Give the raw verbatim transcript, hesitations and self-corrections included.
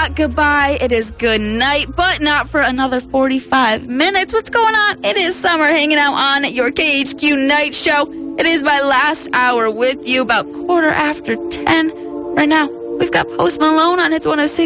not goodbye. It is good night, but not for another forty-five minutes. What's going on? It is Summer hanging out on your K H Q Night Show. It is my last hour with you, about quarter after ten. Right now, we've got Post Malone on Hits one oh six.